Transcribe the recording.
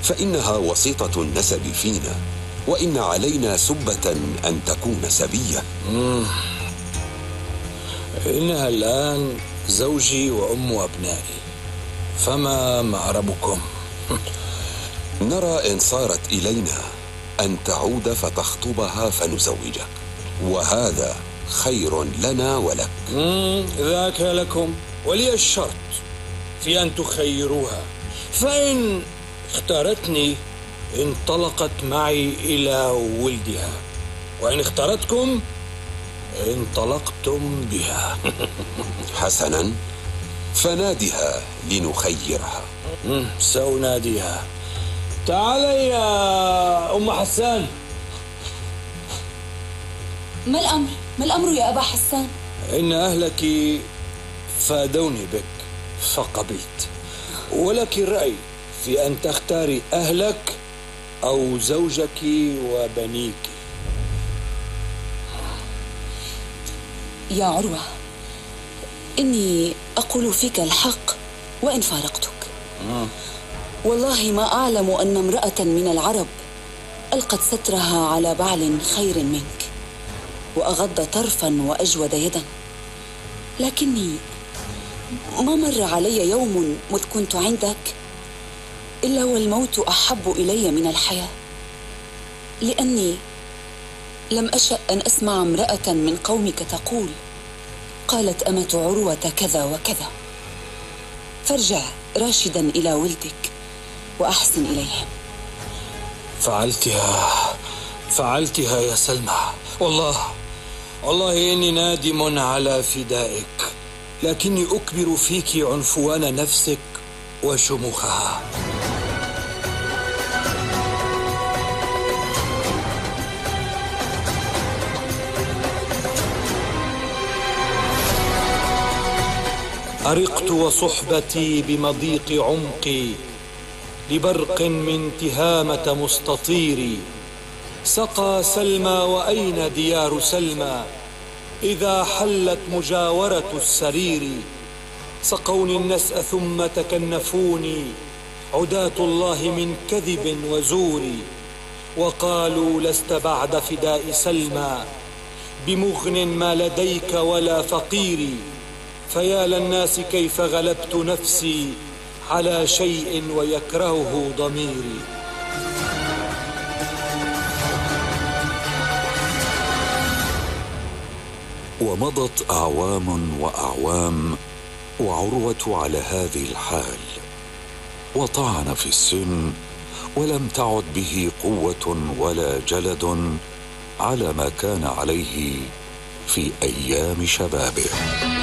فإنها وسيطة النسب فينا، وإن علينا سبة أن تكون سبية. إنها الآن زوجي وأم أبنائي، فما مأربكم؟ نرى إن صارت إلينا أن تعود فتخطبها فنزوجك، وهذا خير لنا ولك. ذاك لكم، ولي الشرط في أن تخيروها، فإن اختارتني انطلقت معي إلى ولدها، وإن اختارتكم انطلقتم بها. حسنا، فنادها لنخيرها. سأناديها. تعالي يا أم حسان. ما الأمر يا أبا حسان؟ إن أهلك فادوني بك فقبلت، ولك الرأي في أن تختاري أهلك أو زوجك وبنيك. يا عروة، إني أقول فيك الحق وإن فارقتك. والله ما أعلم أن امرأة من العرب ألقت سترها على بعل خير منك، وأغض طرفا وأجود يدا، لكني ما مر علي يوم مذ كنت عندك إلا والموت أحب إلي من الحياة، لأني لم أشأ أن أسمع امرأة من قومك تقول قالت أمة عروة كذا وكذا. فارجع راشدا إلى ولدك وأحسن إليهم. فعلتها يا سلمى. والله إني نادم على فدائك، لكني أكبر فيك عنفوان نفسك وشموخها. أرقت وصحبتي بمضيق عمقي، لبرق من تهامة مستطيري. سقى سلمى وأين ديار سلمى إذا حلت مجاورة السرير. سقوني النسأ ثم تكنفوني، عداة الله من كذب وزور. وقالوا لست بعد فداء سلمى بمغن ما لديك ولا فقير. فيا للناس كيف غلبت نفسي على شيء ويكرهه ضميري. ومضت أعوام وأعوام وعروة على هذه الحال، وطعن في السن ولم تعد به قوة ولا جلد على ما كان عليه في أيام شبابه.